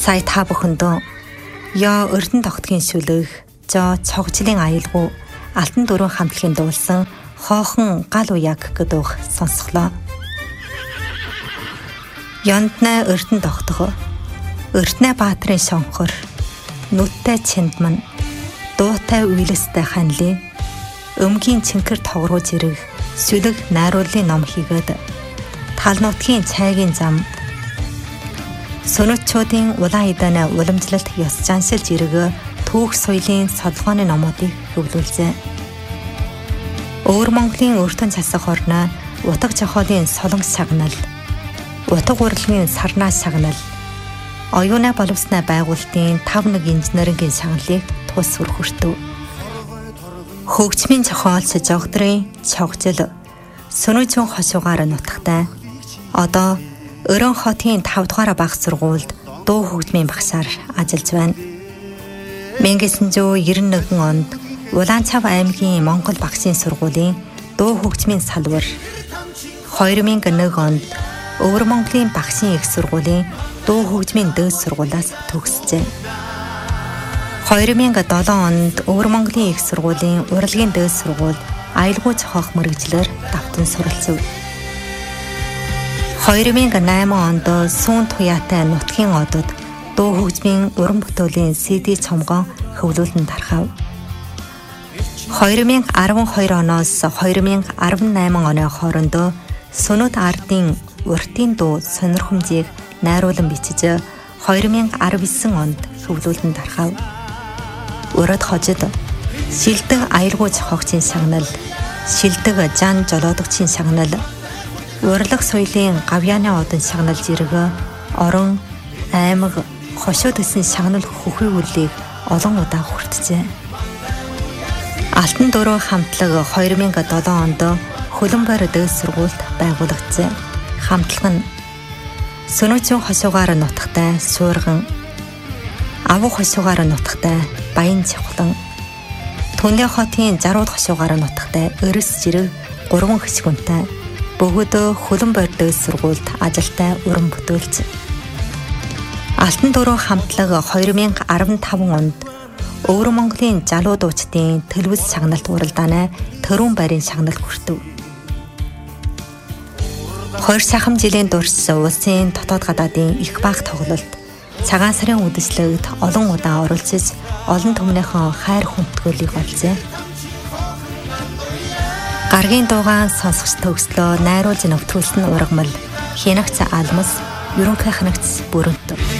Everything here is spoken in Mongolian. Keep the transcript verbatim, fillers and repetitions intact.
Сая та бүхэндөө Яа Эрдэнэ тогтгийн шүлэг, Жо цогжлын аялгау, Алтан дөрвөн хамтлагийн дуулсан хоохон гал уяг гэдөх сонсголоо. Яндна Эрдэнэ тогтго, Эрдэнэ баатрын шонхор, нүдтэй чиндман, дуутай үйлстэй ханли, өмгийн чинкэр тогрууж ирэх сүлэг найруулын ном хийгээд тал нутгийн цайгийн зам, сүнэтчүүдийн улаан идэна уламжлалт ёс заншилж иргэ түүх соёлын содолгооны номуудыг хөвлүүлжээ. Өвөр Монголын өртөн засах орноо утга жохоолын солонгос шагнал, утга урлагийн сарнаас шагнал, оюуна боловсны байгуулалтын тав нэг инженерийн шагналыг тус өрхөртөв. Хөгжмийн жохоолч жогдрын чогжил сүнүүжин хошуугаар нутагтай одоо Өрөн хотын тав дугаар бага сургуульд дуу хөгжмийн багшаар ажиллаж байна. 천구백구십일 онд Улаанцав аймгийн Монгол багшийн сургуулийн дуу хөгжмийн салбар, хоёр мянган нэг онд Өвөр Монголын багшийн их сургуулийн дуу хөгжмийн дээд сургуулиас төгсжээ. хоёр мянган долоо онд Өвөр Монголын их сургуулийн урлагийн дээд сургууль аялгау зохиох мэргэжлэр давтан суралцав. хоёр мянган найман онд Сүүн Туяатай нутгийн одод дуу хөгжмийн уран бүтээлийн си ди цомгоо хөвлүүлэн тархав. хоёр мянган арван хоёр оноос хоёр мянган арван найман оны хоорондоо Сүнэт ардын уртын дуу сонирхомжийг найруулан бичиж хоёр мянган арван девять онд хөвлүүлэн тархав. Урад хожид шилдэг аялгау зохиогчийн шагнал, шилдэг жан жолоодогчийн шагнал, урлаг соёлын гавьяаны одон шагналж иргэ орон аймаг хошууд гэсэн шагнал хөхий үлийг олон удаа хүртжээ. Алтан дөрвөн хамтлаг хоёр мянган долоо онд хөлбөмбөр дээд сургуульд байгуулагдсан. Хамтлаг нь Сүнүүжин хошуугаар нутагтай Суурган, Авуг хошуугаар нутагтай Баян Цавхлан, Түндэ хотын Жарууд хошуугаар нутагтай Өрөс Жирэг гурван хэсгүнтэй бүгд хөлбөмбөр дээд сургуульд ажилтай уран бүтээлч. Алтан дөрвөн хамтлаг хоёр мянган арван таван онд Өвөр Монголын залуу дуучдын телевиз шагналт уралдааны Төрүүн байрын шагналт хүртэв. Хоёр сахам жилийн турш улсын дотоод гадаадын их бага тоглолт, цагаан сарын үдэшлэгт олон удаа оролцож олон түмнийхэн хайр хүндэтгүүлийг олжээ. Гаргийн дуугаан сонсогч төгслөө найруулж нөвтрүүлсэн ургамал хянагц алмас ерөнхий хянагц бүрэнт.